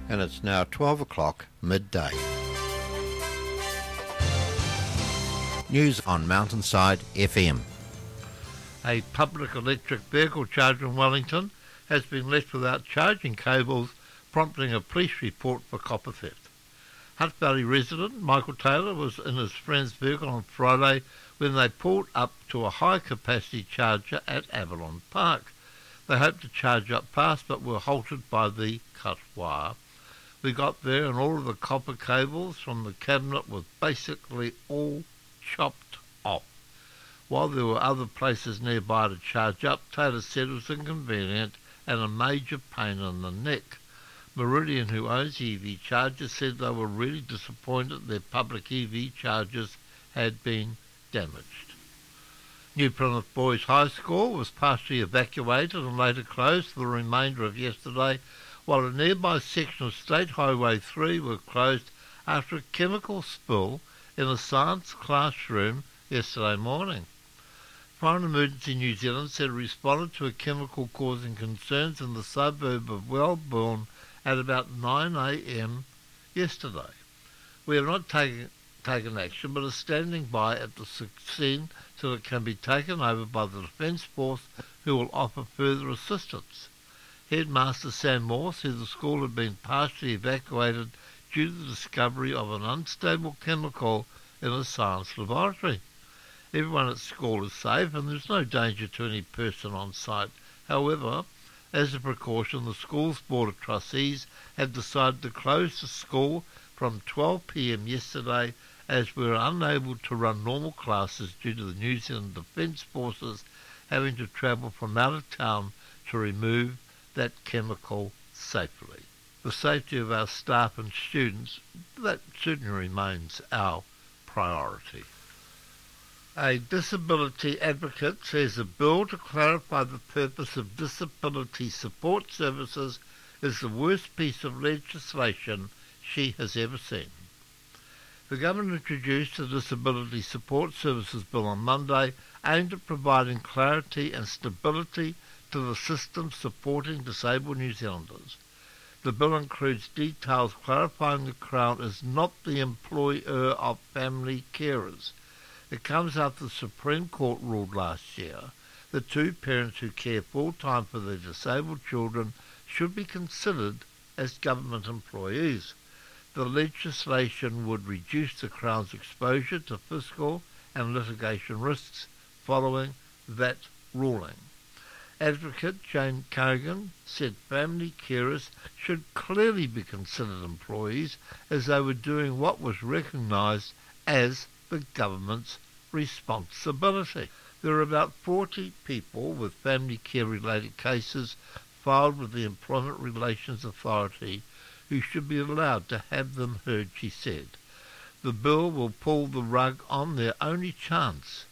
and it's now 12 o'clock midday. News on Mountainside FM. A public electric vehicle charger in Wellington has been left without charging cables, prompting a police report for copper theft. Hutt Valley resident Michael Taylor was in his friend's vehicle on Friday when they pulled up to a high-capacity charger at Avalon Park. They hoped to charge up fast but were halted by the cut wire. We got there and all of the copper cables from the cabinet were basically all chopped off. While there were other places nearby to charge up, Taylor said it was inconvenient and a major pain in the neck. Meridian, who owns EV chargers, said they were really disappointed their public EV chargers had been damaged. New Plymouth Boys High School was partially evacuated and later closed for the remainder of yesterday, while a nearby section of State Highway 3 were closed after a chemical spill in a science classroom yesterday morning. Fire and Emergency New Zealand said it responded to a chemical causing concerns in the suburb of Wellburn at about 9 a.m. yesterday. We have not taken action but are standing by at the scene so it can be taken over by the Defence Force, who will offer further assistance. Headmaster Sam Morse said the school had been partially evacuated due to the discovery of an unstable chemical in a science laboratory. Everyone at school is safe and there's no danger to any person on site. However, as a precaution, the school's Board of Trustees have decided to close the school from 12 p.m. yesterday as we were unable to run normal classes due to the New Zealand Defence Forces having to travel from out of town to remove that chemical safely. The safety of our staff and students, that certainly remains our priority. A disability advocate says a bill to clarify the purpose of disability support services is the worst piece of legislation she has ever seen. The government introduced the Disability Support Services Bill on Monday, aimed at providing clarity and stability to the system supporting disabled New Zealanders. The bill includes details clarifying the Crown is not the employer of family carers. It comes after the Supreme Court ruled last year that two parents who care full-time for their disabled children should be considered as government employees. The legislation would reduce the Crown's exposure to fiscal and litigation risks following that ruling. Advocate Jane Carrigan said family carers should clearly be considered employees as they were doing what was recognised as the government's responsibility. There are about 40 people with family care-related cases filed with the Employment Relations Authority who should be allowed to have them heard, she said. The bill will pull the rug on their only chance